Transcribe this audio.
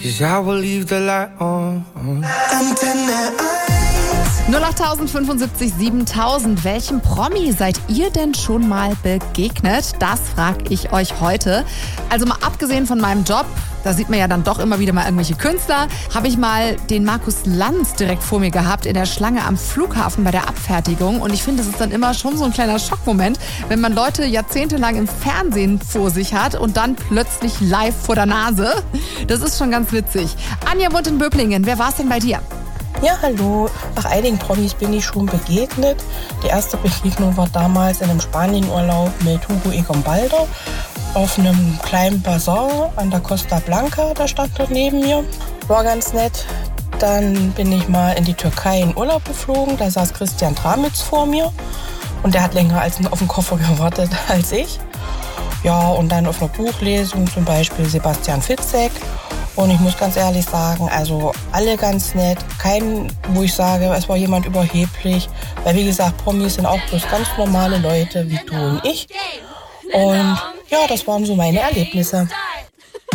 'cause I will leave the light on. Antenne 08075 7000. Welchem Promi seid ihr denn schon mal begegnet? Das frage ich euch heute. Also mal abgesehen von meinem Job, da sieht man ja dann doch immer wieder mal irgendwelche Künstler, habe ich mal den Markus Lanz direkt vor mir gehabt in der Schlange am Flughafen bei der Abfertigung. Und ich finde, das ist dann immer schon so ein kleiner Schockmoment, wenn man Leute jahrzehntelang im Fernsehen vor sich hat und dann plötzlich live vor der Nase. Das ist schon ganz witzig. Anja wohnt in Böblingen. Wer war es denn bei dir? Ja, hallo. Nach einigen Promis bin ich schon begegnet. Die erste Begegnung war damals in einem Spanienurlaub mit Hugo Egon Balder auf einem kleinen Bazar an der Costa Blanca. Da stand er neben mir. War ganz nett. Dann bin ich mal in die Türkei in Urlaub geflogen. Da saß Christian Tramitz vor mir. Und der hat länger auf den Koffer gewartet als ich. Ja, und dann auf einer Buchlesung zum Beispiel Sebastian Fitzek. Und ich muss ganz ehrlich sagen, also alle ganz nett. Kein, wo ich sage, es war jemand überheblich. Weil wie gesagt, Promis sind auch bloß ganz normale Leute wie du und ich. Und ja, das waren so meine Erlebnisse.